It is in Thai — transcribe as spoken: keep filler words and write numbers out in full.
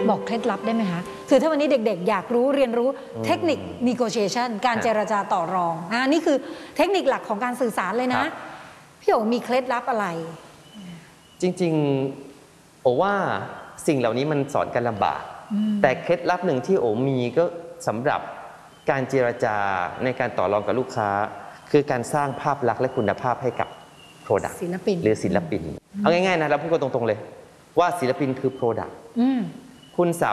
บอกเคล็ดลับได้ไหมคะคือถ้าวันนี้เด็กๆอยากรู้เรียนรู้เทคนิค negotiation การเจรจาต่อรองอ่านี่คือเทคนิคหลักของการสื่อสารเลยนะพี่โอ๋มีเคล็ดลับอะไรจริงๆโอว่าสิ่งเหล่านี้มันสอนกันลำบากแต่เคล็ดลับหนึ่งที่โอมีก็สำหรับการเจรจาในการต่อรองกับลูกค้าคือการสร้างภาพลักษณ์และคุณภาพให้กับ Product ศิลปินหรือศิลปินเอาง่ายๆนะเราพูดกันตรงๆเลยว่าศิลปินคือ Product คุณสาม